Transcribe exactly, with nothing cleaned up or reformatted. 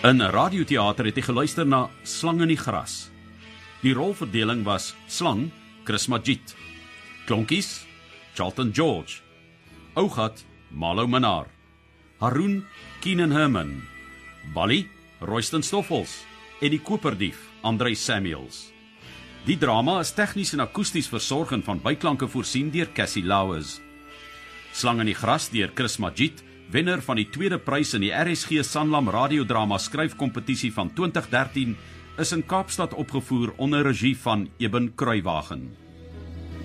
In 'n radioteater het hy geluister na Slang in die gras. Die rolverdeling was Slang, Chris Magid, Klonkies, Charlton George, Ougat, Malo Minnaar, Haroon, Keenan Herman, Bali, Royston Stoffels en die koperdief, Andrei Samuels. Die drama is tegnies en akoesties versorg en van byklanke voorsien deur Cassie Lauers. Slang in die gras deur Chris Magid, wenner van die tweede prys in die R S G Sanlam radiodrama skryfkompetisie van twintig dertien, is in Kaapstad opgevoer onder regie van Eben Kruiwagen.